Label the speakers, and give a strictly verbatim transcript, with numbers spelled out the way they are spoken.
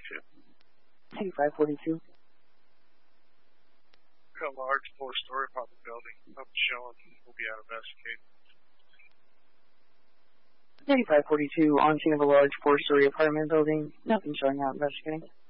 Speaker 1: forty-two.
Speaker 2: eighty-five forty-two.
Speaker 1: A large four-story apartment building. Nothing showing. We'll be out investigating.
Speaker 2: eighty-five forty-two, on scene of a large four-story apartment building. Nothing showing out investigating.